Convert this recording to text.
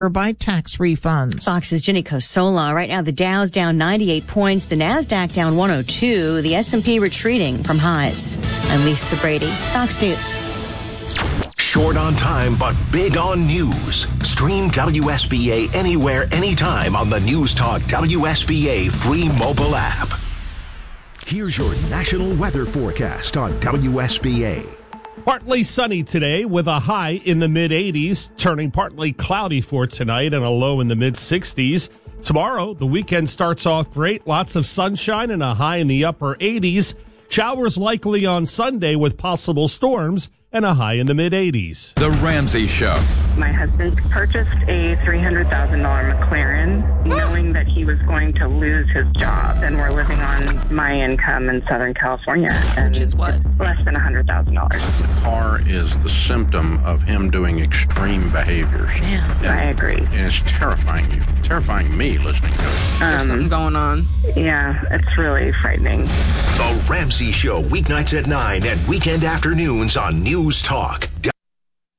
or by tax refunds. Fox's Ginny Cosola. Right now, the Dow's down 98 points, the NASDAQ down 102, the S&P retreating from highs. I'm Lisa Brady, Fox News. Short on time, but big on news. Stream WSBA anywhere, anytime on the News Talk WSBA free mobile app. Here's your national weather forecast on WSBA. Partly sunny today with a high in the mid-80s, turning partly cloudy for tonight and a low in the mid-60s. Tomorrow, the weekend starts off great. Lots of sunshine and a high in the upper 80s. Showers likely on Sunday with possible storms and a high in the mid-80s. The Ramsey Show. My husband purchased a $300,000 McLaren, knowing that he was going to lose his job, and we're living on my income in Southern California. Which is what? Less than $100,000. The car is the symptom of him doing extreme behaviors. Man, I agree. And it's terrifying you. Terrifying me listening to it. There's something going on. Yeah, it's really frightening. The Ramsey Show, weeknights at 9 and weekend afternoons on News Talk.